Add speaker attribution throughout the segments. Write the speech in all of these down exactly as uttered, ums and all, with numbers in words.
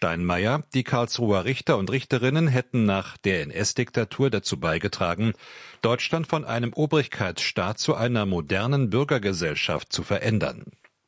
Speaker 1: Steinmeier, die Karlsruher Richter und Richterinnen hätten nach der N S-Diktatur dazu beigetragen, Deutschland von einem Obrigkeitsstaat zu einer modernen Bürgergesellschaft zu verändern.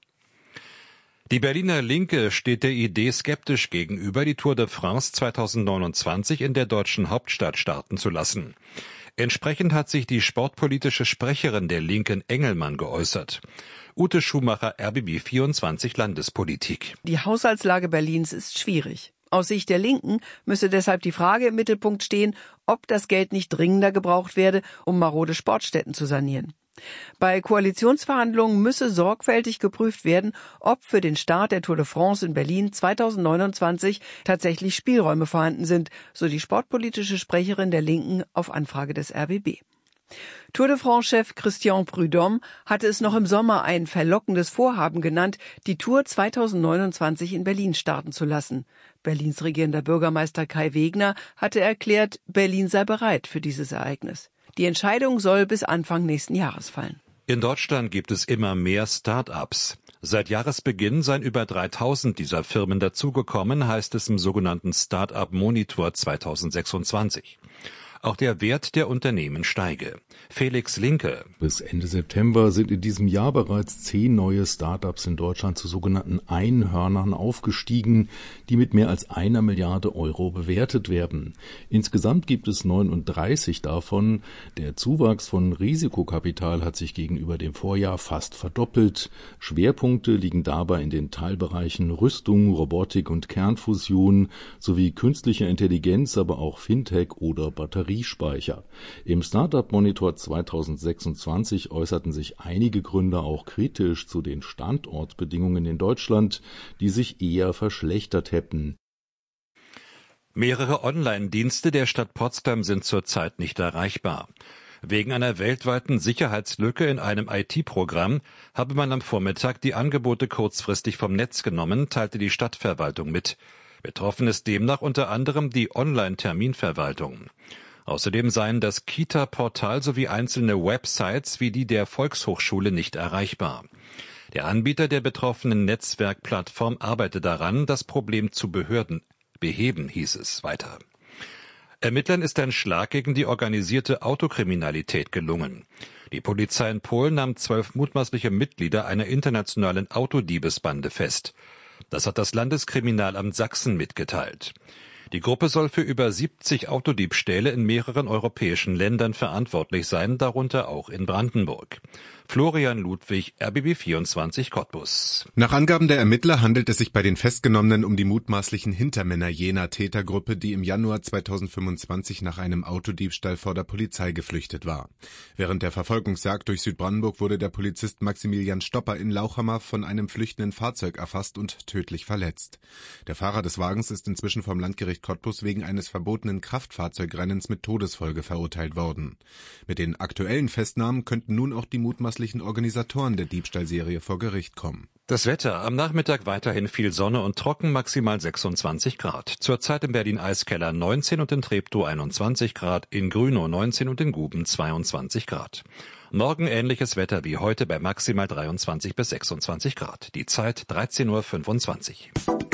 Speaker 1: Die Berliner Linke steht der Idee skeptisch gegenüber, die Tour de France zweitausendneunundzwanzig in der deutschen Hauptstadt starten zu lassen. Entsprechend hat sich die sportpolitische Sprecherin der Linken Engelmann geäußert. Ute Schumacher, R B B vierundzwanzig Landespolitik.
Speaker 2: Die Haushaltslage Berlins ist schwierig. Aus Sicht der Linken müsse deshalb die Frage im Mittelpunkt stehen, ob das Geld nicht dringender gebraucht werde, um marode Sportstätten zu sanieren. Bei Koalitionsverhandlungen müsse sorgfältig geprüft werden, ob für den Start der Tour de France in Berlin zweitausendneunundzwanzig tatsächlich Spielräume vorhanden sind, so die sportpolitische Sprecherin der Linken auf Anfrage des R B B. Tour de France-Chef Christian Prudhomme hatte es noch im Sommer ein verlockendes Vorhaben genannt, die Tour zweitausendneunundzwanzig in Berlin starten zu lassen. Berlins regierender Bürgermeister Kai Wegner hatte erklärt, Berlin sei bereit für dieses Ereignis. Die Entscheidung soll bis Anfang nächsten Jahres fallen.
Speaker 1: In Deutschland gibt es immer mehr Start-ups. Seit Jahresbeginn seien über dreitausend dieser Firmen dazugekommen, heißt es im sogenannten Start-up Monitor zweitausendsechsundzwanzig. Auch der Wert der Unternehmen steige. Felix Linke.
Speaker 3: Bis Ende September sind in diesem Jahr bereits zehn neue Start-ups in Deutschland zu sogenannten Einhörnern aufgestiegen, die mit mehr als einer Milliarde Euro bewertet werden. Insgesamt gibt es neununddreißig davon. Der Zuwachs von Risikokapital hat sich gegenüber dem Vorjahr fast verdoppelt. Schwerpunkte liegen dabei in den Teilbereichen Rüstung, Robotik und Kernfusion sowie künstlicher Intelligenz, aber auch Fintech oder Batterie. Speicher. Im Startup-Monitor zweitausendsechsundzwanzig äußerten sich einige Gründer auch kritisch zu den Standortbedingungen in Deutschland, die sich eher verschlechtert hätten.
Speaker 1: Mehrere Online-Dienste der Stadt Potsdam sind zurzeit nicht erreichbar. Wegen einer weltweiten Sicherheitslücke in einem I T-Programm habe man am Vormittag die Angebote kurzfristig vom Netz genommen, teilte die Stadtverwaltung mit. Betroffen ist demnach unter anderem die Online-Terminverwaltung. Außerdem seien das Kita-Portal sowie einzelne Websites wie die der Volkshochschule nicht erreichbar. Der Anbieter der betroffenen Netzwerkplattform arbeite daran, das Problem zu Behörden beheben, hieß es weiter. Ermittlern ist ein Schlag gegen die organisierte Autokriminalität gelungen. Die Polizei in Polen nahm zwölf mutmaßliche Mitglieder einer internationalen Autodiebesbande fest. Das hat das Landeskriminalamt Sachsen mitgeteilt. Die Gruppe soll für über siebzig Autodiebstähle in mehreren europäischen Ländern verantwortlich sein, darunter auch in Brandenburg. Florian Ludwig, R B B vierundzwanzig Cottbus.
Speaker 4: Nach Angaben der Ermittler handelt es sich bei den Festgenommenen um die mutmaßlichen Hintermänner jener Tätergruppe, die im Januar zweitausendfünfundzwanzig nach einem Autodiebstahl vor der Polizei geflüchtet war. Während der Verfolgungsjagd durch Südbrandenburg wurde der Polizist Maximilian Stopper in Lauchhammer von einem flüchtenden Fahrzeug erfasst und tödlich verletzt. Der Fahrer des Wagens ist inzwischen vom Landgericht Cottbus wegen eines verbotenen Kraftfahrzeugrennens mit Todesfolge verurteilt worden. Mit den aktuellen Festnahmen könnten nun auch die mutmaßlichen Organisatoren der Diebstahlserie vor Gericht kommen.
Speaker 1: Das Wetter. Am Nachmittag weiterhin viel Sonne und trocken, maximal sechsundzwanzig Grad. Zurzeit in Berlin-Eiskeller neunzehn und in Treptow einundzwanzig Grad, in Grünow neunzehn und in Guben zweiundzwanzig Grad. Morgen ähnliches Wetter wie heute bei maximal dreiundzwanzig bis sechsundzwanzig Grad. Die Zeit dreizehn Uhr fünfundzwanzig.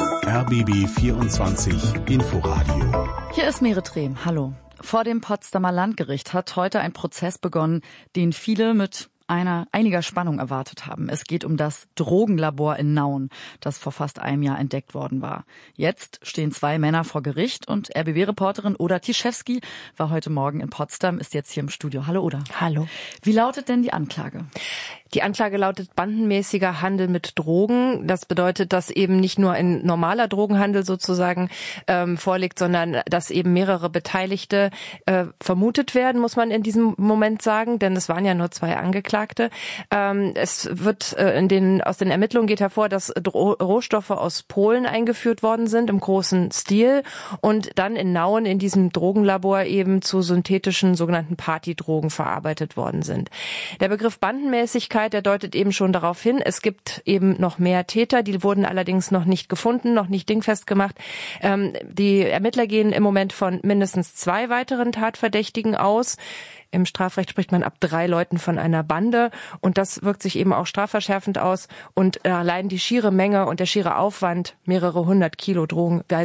Speaker 5: R B B vierundzwanzig Inforadio.
Speaker 6: Hier ist Mere Trehm. Hallo. Vor dem Potsdamer Landgericht hat heute ein Prozess begonnen, den viele mit einer einiger Spannung erwartet haben. Es geht um das Drogenlabor in Nauen, das vor fast einem Jahr entdeckt worden war. Jetzt stehen zwei Männer vor Gericht und R B B-Reporterin Oda Tischewski war heute Morgen in Potsdam, ist jetzt hier im Studio. Hallo Oda.
Speaker 7: Hallo.
Speaker 6: Wie lautet denn die Anklage?
Speaker 7: Die Anklage lautet bandenmäßiger Handel mit Drogen. Das bedeutet, dass eben nicht nur ein normaler Drogenhandel sozusagen ähm, vorliegt, sondern dass eben mehrere Beteiligte äh, vermutet werden, muss man in diesem Moment sagen, denn es waren ja nur zwei Angeklagte. Ähm, es wird äh, in den aus den Ermittlungen geht hervor, dass Dro- Rohstoffe aus Polen eingeführt worden sind im großen Stil und dann in Nauen in diesem Drogenlabor eben zu synthetischen sogenannten Partydrogen verarbeitet worden sind. Der Begriff Bandenmäßigkeit, der deutet eben schon darauf hin, es gibt eben noch mehr Täter, die wurden allerdings noch nicht gefunden, noch nicht dingfest gemacht. Ähm, die Ermittler gehen im Moment von mindestens zwei weiteren Tatverdächtigen aus. Im Strafrecht spricht man ab drei Leuten von einer Bande und das wirkt sich eben auch strafverschärfend aus und allein die schiere Menge und der schiere Aufwand, mehrere hundert Kilo Drogen,